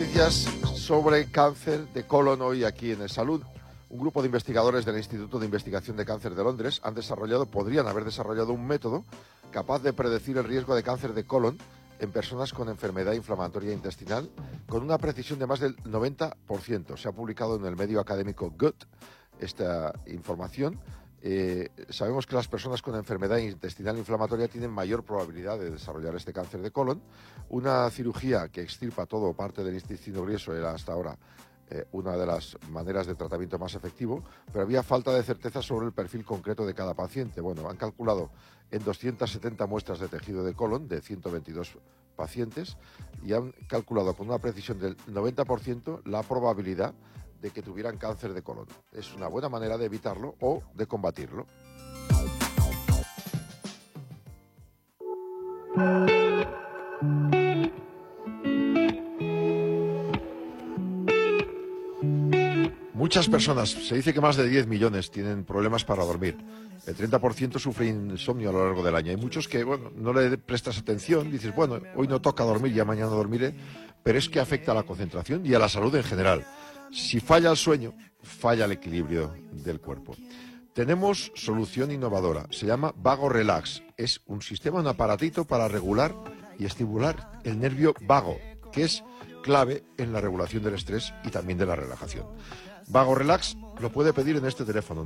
noticias sobre cáncer de colon hoy aquí en El Salud. Un grupo de investigadores del Instituto de Investigación de Cáncer de Londres podrían haber desarrollado un método capaz de predecir el riesgo de cáncer de colon en personas con enfermedad inflamatoria intestinal con una precisión de más del 90%. Se ha publicado en el medio académico Gut esta información. Sabemos que las personas con enfermedad intestinal inflamatoria tienen mayor probabilidad de desarrollar este cáncer de colon. Una cirugía que extirpa todo o parte del intestino grueso era hasta ahora una de las maneras de tratamiento más efectivo, pero había falta de certeza sobre el perfil concreto de cada paciente. Bueno, han calculado en 270 muestras de tejido de colon de 122 pacientes y han calculado con una precisión del 90% la probabilidad de que tuvieran cáncer de colon. Es una buena manera de evitarlo o de combatirlo. Muchas personas, se dice que más de 10 millones tienen problemas para dormir. El 30% sufre insomnio a lo largo del año. Hay muchos que, bueno, no le prestas atención, dices, bueno, hoy no toca dormir, ya mañana dormiré, pero es que afecta a la concentración y a la salud en general. Si falla el sueño, falla el equilibrio del cuerpo. Tenemos solución innovadora, se llama Vago Relax. Es un sistema, un aparatito para regular y estimular el nervio vago, que es clave en la regulación del estrés y también de la relajación. Vago Relax lo puede pedir en este teléfono,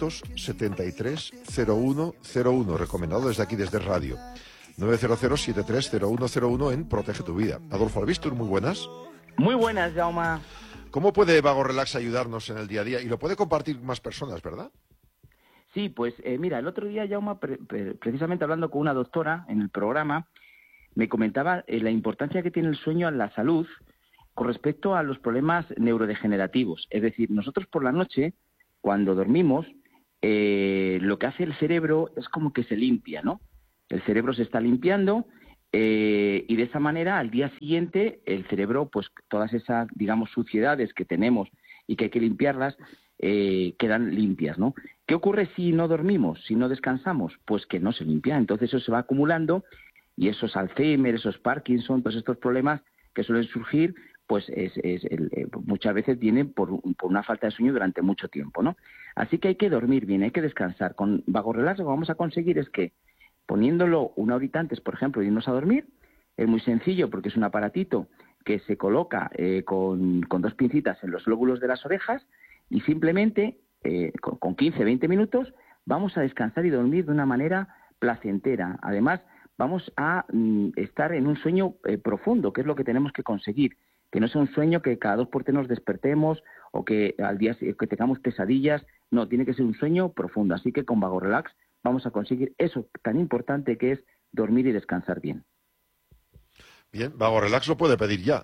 973-0101, recomendado desde aquí, desde radio. 900-730101 en Protege tu Vida. Adolfo Albistur, muy buenas. Muy buenas, Jaume. ¿Cómo puede Vago Relax ayudarnos en el día a día? Y lo puede compartir más personas, ¿verdad? Sí, pues mira, el otro día, Jaume, precisamente hablando con una doctora en el programa, me comentaba la importancia que tiene el sueño en la salud con respecto a los problemas neurodegenerativos. Es decir, nosotros por la noche, cuando dormimos, lo que hace el cerebro es como que se limpia, ¿no? El cerebro se está limpiando y de esa manera, al día siguiente, el cerebro, pues todas esas, digamos, suciedades que tenemos y que hay que limpiarlas, quedan limpias, ¿no? ¿Qué ocurre si no dormimos, si no descansamos? Pues que no se limpia. Entonces eso se va acumulando y esos Alzheimer, esos Parkinson, todos estos problemas que suelen surgir, pues muchas veces vienen por una falta de sueño durante mucho tiempo, ¿no? Así que hay que dormir bien, hay que descansar. Con Vago Relax lo que vamos a conseguir es que, poniéndolo una horita antes, por ejemplo, de irnos a dormir, es muy sencillo porque es un aparatito que se coloca con dos pincitas en los lóbulos de las orejas y simplemente con 15-20 minutos vamos a descansar y dormir de una manera placentera. Además, vamos a estar en un sueño profundo, que es lo que tenemos que conseguir. Que no sea un sueño que cada 2 por 3 nos despertemos o que al día que tengamos pesadillas. No, tiene que ser un sueño profundo. Así que con Vago Relax vamos a conseguir eso tan importante que es dormir y descansar bien. Bien, Vago Relax lo puede pedir ya,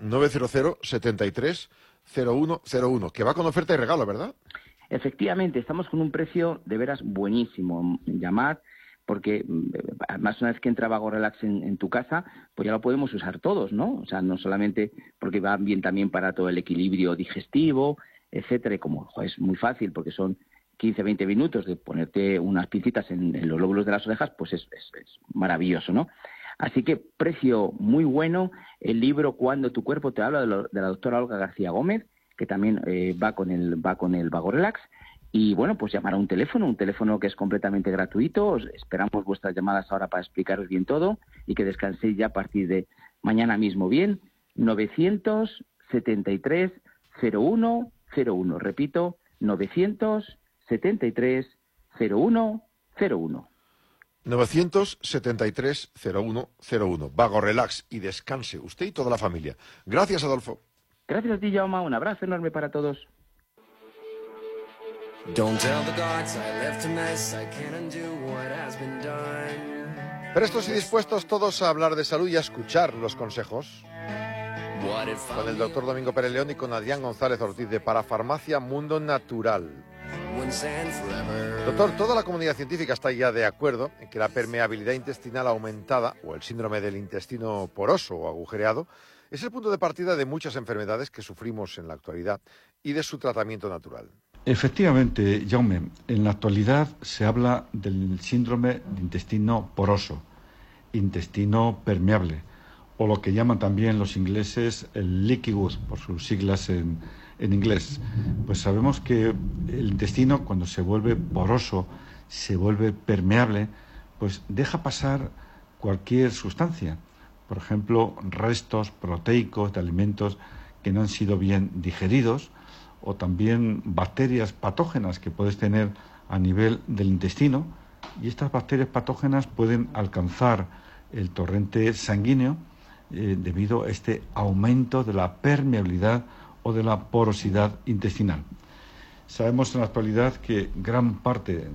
900-73-0101, que va con oferta y regalo, ¿verdad? Efectivamente, estamos con un precio de veras buenísimo. Llamad, porque además una vez que entra Vago Relax en tu casa, pues ya lo podemos usar todos, ¿no? O sea, no solamente porque va bien también para todo el equilibrio digestivo, etcétera, y como es muy fácil porque son 15-20 minutos de ponerte unas pincitas en los lóbulos de las orejas, pues es maravilloso, ¿no? Así que precio muy bueno. El libro Cuando tu cuerpo te habla, de la doctora Olga García Gómez, que también va con el Vago Relax. Y bueno, pues llamar a un teléfono que es completamente gratuito. Esperamos vuestras llamadas ahora para explicaros bien todo y que descanséis ya a partir de mañana mismo bien. 973-0101. Repito, 973-0101. 973-0101. Vago Relax y descanse usted y toda la familia. Gracias, Adolfo. Gracias a ti, Jaume. Un abrazo enorme para todos. Prestos y dispuestos todos a hablar de salud y a escuchar los consejos con el doctor Domingo Pérez León y con Adrián González Ortiz de Parafarmacia Mundo Natural. Doctor, toda la comunidad científica está ya de acuerdo en que la permeabilidad intestinal aumentada o el síndrome del intestino poroso o agujereado es el punto de partida de muchas enfermedades que sufrimos en la actualidad y de su tratamiento natural. Efectivamente, Jaume, en la actualidad se habla del síndrome de intestino poroso, intestino permeable o lo que llaman también los ingleses el leaky gut, por sus siglas en inglés. Pues sabemos que el intestino, cuando se vuelve poroso, se vuelve permeable, pues deja pasar cualquier sustancia. Por ejemplo, restos proteicos de alimentos que no han sido bien digeridos, o también bacterias patógenas que puedes tener a nivel del intestino, y estas bacterias patógenas pueden alcanzar el torrente sanguíneo debido a este aumento de la permeabilidad o de la porosidad intestinal. Sabemos en la actualidad que gran parte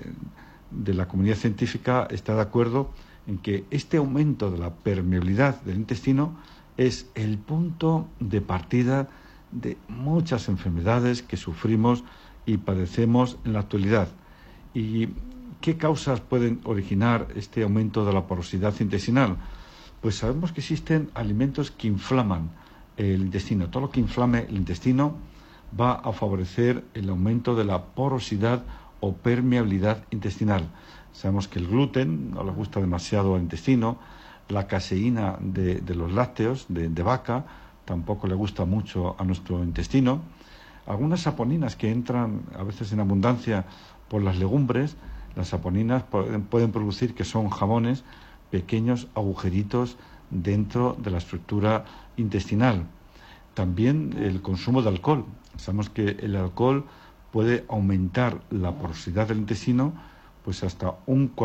de la comunidad científica está de acuerdo en que este aumento de la permeabilidad del intestino es el punto de partida de muchas enfermedades que sufrimos y padecemos en la actualidad. ¿Y qué causas pueden originar este aumento de la porosidad intestinal? Pues sabemos que existen alimentos que inflaman el intestino. Todo lo que inflame el intestino va a favorecer el aumento de la porosidad o permeabilidad intestinal. Sabemos que el gluten no le gusta demasiado al intestino, la caseína de los lácteos de vaca tampoco le gusta mucho a nuestro intestino. Algunas saponinas que entran a veces en abundancia por las legumbres, las saponinas pueden producir que son jamones, pequeños agujeritos dentro de la estructura intestinal. También el consumo de alcohol. Sabemos que el alcohol puede aumentar la porosidad del intestino pues hasta un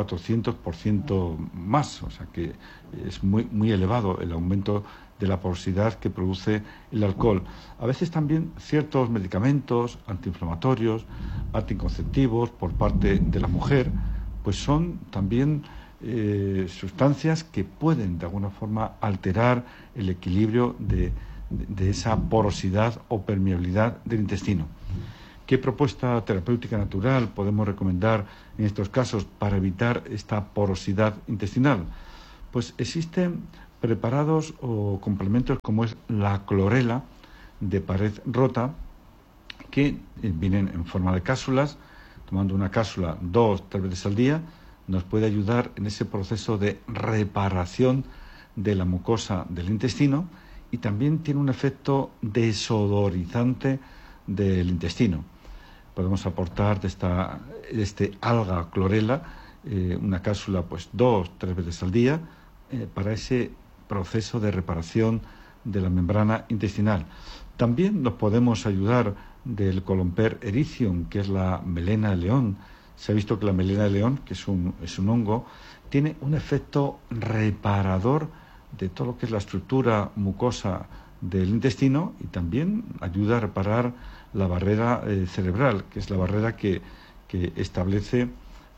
400% más, o sea que es muy elevado el aumento de la porosidad que produce el alcohol. A veces también ciertos medicamentos antiinflamatorios, anticonceptivos por parte de la mujer, pues son también sustancias que pueden de alguna forma alterar el equilibrio de esa porosidad o permeabilidad del intestino. ¿Qué propuesta terapéutica natural podemos recomendar en estos casos para evitar esta porosidad intestinal? Pues existen preparados o complementos como es la clorela de pared rota, que vienen en forma de cápsulas. Tomando una cápsula 2-3 veces al día nos puede ayudar en ese proceso de reparación de la mucosa del intestino, y también tiene un efecto desodorizante del intestino. Podemos aportar de este alga clorela una cápsula pues 2-3 veces al día para ese proceso de reparación de la membrana intestinal. También nos podemos ayudar del Columper erizium, que es la melena de león. Se ha visto que la melena de león, que es un hongo, tiene un efecto reparador de todo lo que es la estructura mucosa del intestino, y también ayuda a reparar la barrera cerebral, que es la barrera que establece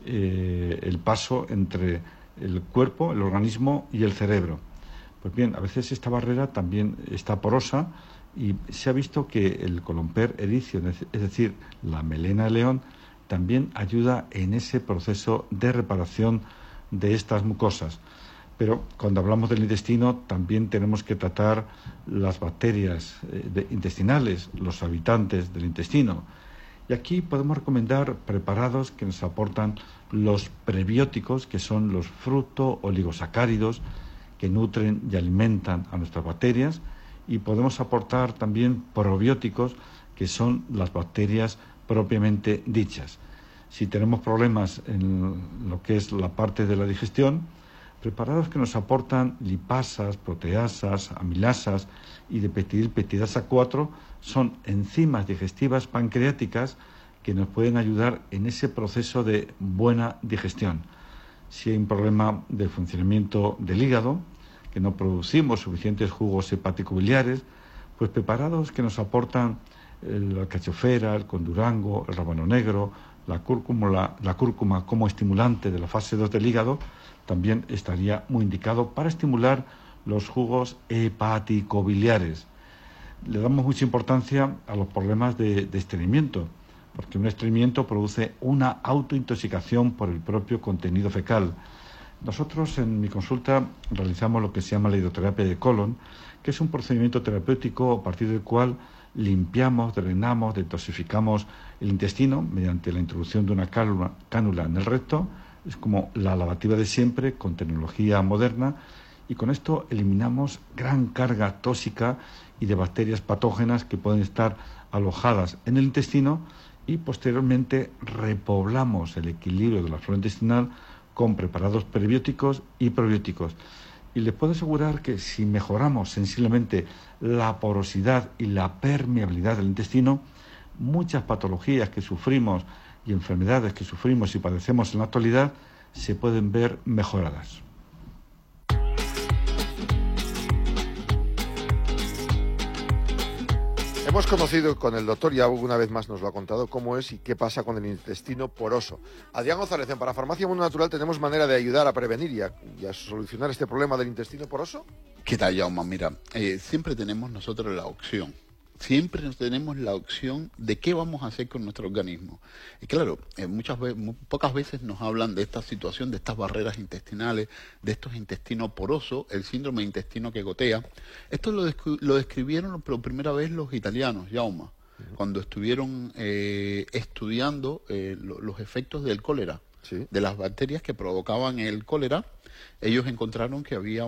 el paso entre el cuerpo, el organismo y el cerebro. Pues bien, a veces esta barrera también está porosa, y se ha visto que el Columper erizium, es decir, la melena de león, también ayuda en ese proceso de reparación de estas mucosas. Pero cuando hablamos del intestino también tenemos que tratar las bacterias intestinales, los habitantes del intestino. Y aquí podemos recomendar preparados que nos aportan los prebióticos, que son los fructooligosacáridos que nutren y alimentan a nuestras bacterias, y podemos aportar también probióticos, que son las bacterias propiamente dichas. Si tenemos problemas en lo que es la parte de la digestión, preparados que nos aportan lipasas, proteasas, amilasas y de peptidasa 4 son enzimas digestivas pancreáticas que nos pueden ayudar en ese proceso de buena digestión. Si hay un problema del funcionamiento del hígado, que no producimos suficientes jugos hepático-biliares, pues preparados que nos aportan la alcachofera, el condurango, el rábano negro, la cúrcuma como estimulante de la fase 2 del hígado, también estaría muy indicado para estimular los jugos hepático-biliares. Le damos mucha importancia a los problemas de estreñimiento, porque un estreñimiento produce una autointoxicación por el propio contenido fecal. Nosotros en mi consulta realizamos lo que se llama la hidroterapia de colon, que es un procedimiento terapéutico a partir del cual limpiamos, drenamos, detoxificamos el intestino mediante la introducción de una cánula en el recto. Es como la lavativa de siempre, con tecnología moderna, y con esto eliminamos gran carga tóxica y de bacterias patógenas que pueden estar alojadas en el intestino, y posteriormente repoblamos el equilibrio de la flora intestinal con preparados prebióticos y probióticos. Y les puedo asegurar que si mejoramos sensiblemente la porosidad y la permeabilidad del intestino, muchas patologías que sufrimos y enfermedades que sufrimos y padecemos en la actualidad se pueden ver mejoradas. Hemos conocido con el doctor, ya una vez más nos lo ha contado, cómo es y qué pasa con el intestino poroso. Adrián González, en Parafarmacia Mundo Natural, ¿tenemos manera de ayudar a prevenir y a solucionar este problema del intestino poroso? ¿Qué tal, Jaume? Mira, siempre tenemos nosotros la opción. Siempre tenemos la opción de qué vamos a hacer con nuestro organismo. Y claro, pocas veces nos hablan de esta situación, de estas barreras intestinales, de estos intestinos porosos, el síndrome de intestino que gotea. Esto lo describieron por primera vez los italianos, Jaume, cuando estuvieron estudiando los efectos del cólera, sí, de las bacterias que provocaban el cólera. Ellos encontraron que había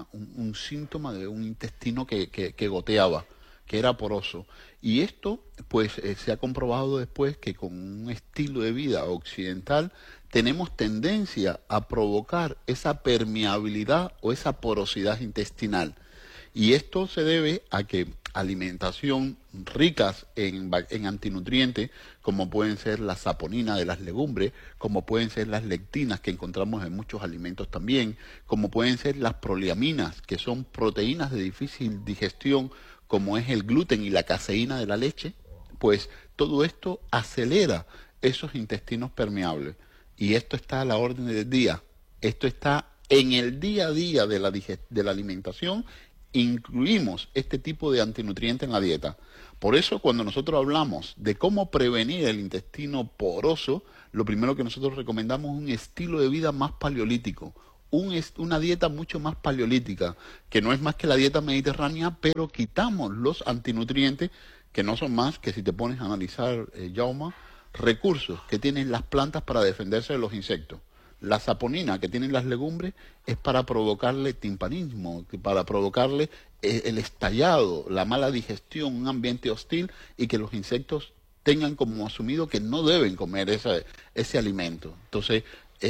un síntoma de un intestino que goteaba, que era poroso. Y esto, pues, se ha comprobado después que con un estilo de vida occidental tenemos tendencia a provocar esa permeabilidad o esa porosidad intestinal. Y esto se debe a que alimentación ricas en antinutrientes, como pueden ser la saponina de las legumbres, como pueden ser las lectinas que encontramos en muchos alimentos también, como pueden ser las poliaminas, que son proteínas de difícil digestión, como es el gluten y la caseína de la leche, pues todo esto acelera esos intestinos permeables. Y esto está a la orden del día. Esto está en el día a día de la alimentación. Incluimos este tipo de antinutrientes en la dieta. Por eso, cuando nosotros hablamos de cómo prevenir el intestino poroso, lo primero que nosotros recomendamos es un estilo de vida más paleolítico, una dieta mucho más paleolítica, que no es más que la dieta mediterránea, pero quitamos los antinutrientes, que no son más que, si te pones a analizar, Jaume, recursos que tienen las plantas para defenderse de los insectos. La saponina que tienen las legumbres es para provocarle timpanismo, para provocarle el estallado, la mala digestión, un ambiente hostil, y que los insectos tengan como asumido que no deben comer ese alimento. Entonces,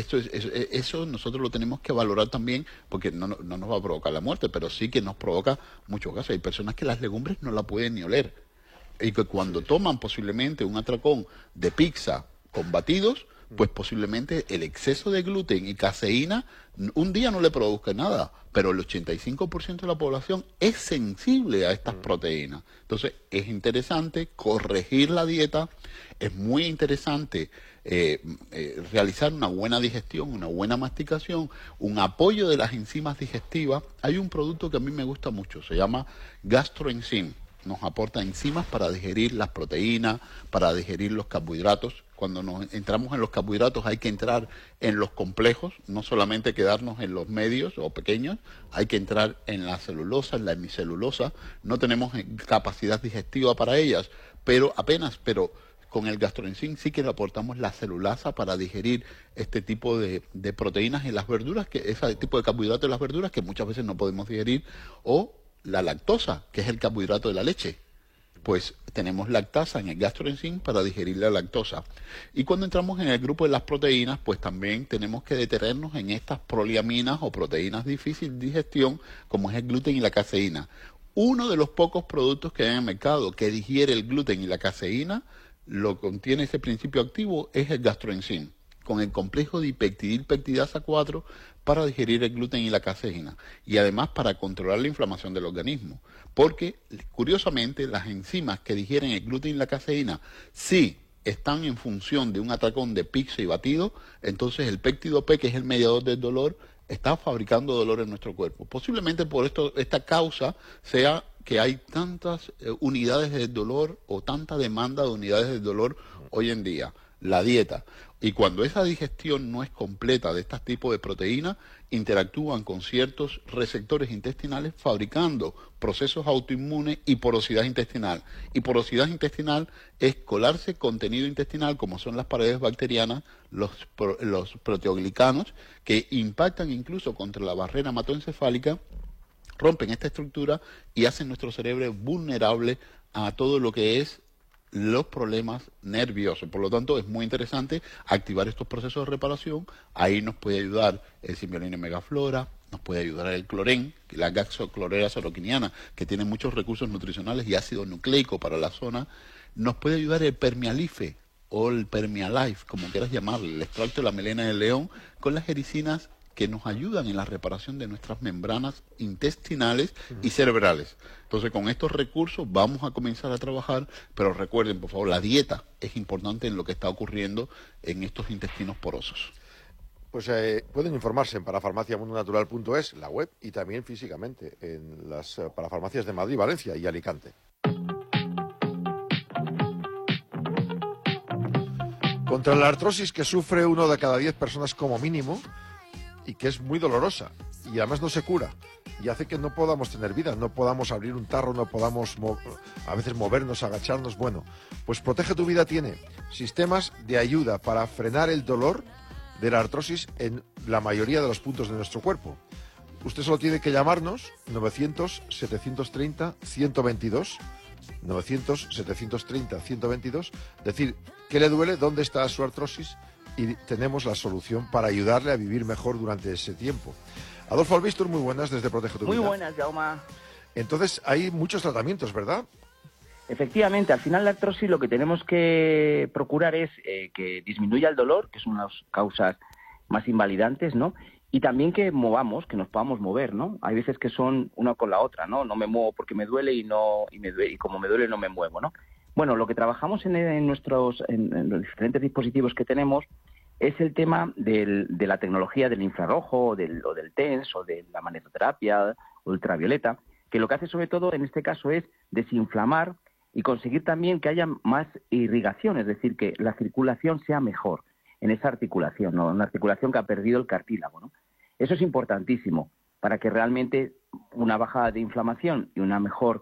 eso nosotros lo tenemos que valorar también, porque no nos va a provocar la muerte, pero sí que nos provoca muchos casos. Hay personas que las legumbres no la pueden ni oler, y que cuando toman posiblemente un atracón de pizza con batidos, pues posiblemente el exceso de gluten y caseína un día no le produzca nada, pero el 85% de la población es sensible a estas proteínas. Entonces es interesante corregir la dieta, es muy interesante realizar una buena digestión, una buena masticación, un apoyo de las enzimas digestivas. Hay un producto que a mí me gusta mucho, se llama GastroEnzyme. Nos aporta enzimas para digerir las proteínas, para digerir los carbohidratos. Cuando nos entramos en los carbohidratos hay que entrar en los complejos, no solamente quedarnos en los medios o pequeños, hay que entrar en la celulosa, en la hemicelulosa. No tenemos capacidad digestiva para ellas, pero con el GastroEnzyme sí que le aportamos la celulasa para digerir este tipo de proteínas en las verduras, ese tipo de carbohidratos en las verduras que muchas veces no podemos digerir, o la lactosa, que es el carbohidrato de la leche. Pues tenemos lactasa en el GastroEnzyme para digerir la lactosa. Y cuando entramos en el grupo de las proteínas, pues también tenemos que detenernos en estas poliaminas o proteínas difícil de digestión, como es el gluten y la caseína. Uno de los pocos productos que hay en el mercado que digiere el gluten y la caseína, lo contiene ese principio activo, es el GastroEnzyme, con el complejo de dipeptidilpeptidasa 4 para digerir el gluten y la caseína, y además para controlar la inflamación del organismo, porque curiosamente las enzimas que digieren el gluten y la caseína, si están en función de un atracón de pizza y batido, entonces el péptido P, que es el mediador del dolor, está fabricando dolor en nuestro cuerpo. Posiblemente por esta causa sea que hay tantas unidades del dolor o tanta demanda de unidades del dolor hoy en día. la dieta. Y cuando esa digestión no es completa de estos tipos de proteínas, interactúan con ciertos receptores intestinales fabricando procesos autoinmunes y porosidad intestinal. Y porosidad intestinal es colarse contenido intestinal, como son las paredes bacterianas, los proteoglicanos, que impactan incluso contra la barrera hematoencefálica, rompen esta estructura y hacen nuestro cerebro vulnerable a todo lo que es los problemas nerviosos. Por lo tanto, es muy interesante activar estos procesos de reparación. Ahí nos puede ayudar el Symbiolina Megaflora, nos puede ayudar el clorén, la gaxoclorera soroquiniana, que tiene muchos recursos nutricionales y ácido nucleico para la zona. Nos puede ayudar el Permialife o el Permialife, como quieras llamarlo, el extracto de la melena de león, con las ericinas que nos ayudan en la reparación de nuestras membranas intestinales y cerebrales. Entonces, con estos recursos vamos a comenzar a trabajar, pero recuerden, por favor, la dieta es importante en lo que está ocurriendo en estos intestinos porosos. Pues pueden informarse en parafarmaciamundonatural.es, la web, y también físicamente en las parafarmacias de Madrid, Valencia y Alicante. Contra la artrosis, que sufre 1 de cada 10 personas como mínimo, y que es muy dolorosa, y además no se cura, y hace que no podamos tener vida, no podamos abrir un tarro, no podamos a veces movernos, agacharnos. Bueno, pues Protege tu Vida tiene sistemas de ayuda para frenar el dolor de la artrosis en la mayoría de los puntos de nuestro cuerpo. Usted solo tiene que llamarnos 900-730-122, 900-730-122, decir qué le duele, dónde está su artrosis, y tenemos la solución para ayudarle a vivir mejor durante ese tiempo. Adolfo Albistur, muy buenas desde Protege tu Vida. Muy buenas, Jaume. Entonces, hay muchos tratamientos, ¿verdad? Efectivamente, al final la artrosis lo que tenemos que procurar es que disminuya el dolor, que es una de las causas más invalidantes, ¿no? Y también que movamos, que nos podamos mover, ¿no? Hay veces que son una con la otra, ¿no? No me muevo porque me duele y como me duele no me muevo, ¿no? Bueno, lo que trabajamos en los diferentes dispositivos que tenemos es el tema de la tecnología del infrarrojo, o del TENS, o de la magnetoterapia, o ultravioleta, que lo que hace sobre todo en este caso es desinflamar y conseguir también que haya más irrigación, es decir, que la circulación sea mejor en esa articulación, ¿no? Una articulación que ha perdido el cartílago, ¿no? Eso es importantísimo para que realmente una bajada de inflamación y una mejor